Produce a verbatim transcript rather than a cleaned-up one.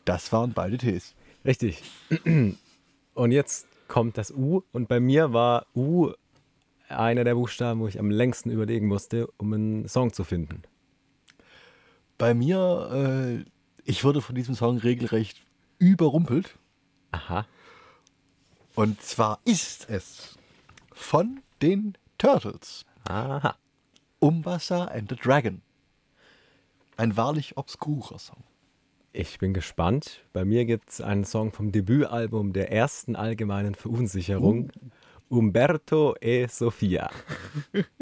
Das waren beide Ts. Richtig. Und jetzt kommt das U und bei mir war U einer der Buchstaben, wo ich am längsten überlegen musste, um einen Song zu finden. Bei mir, äh, ich wurde von diesem Song regelrecht überrumpelt. Aha. Und zwar ist es von den Turtles. Aha. Umbasa and the Dragon. Ein wahrlich obskurer Song. Ich bin gespannt. Bei mir gibt es einen Song vom Debütalbum der ersten allgemeinen Verunsicherung. Uh. Umberto e Sofia.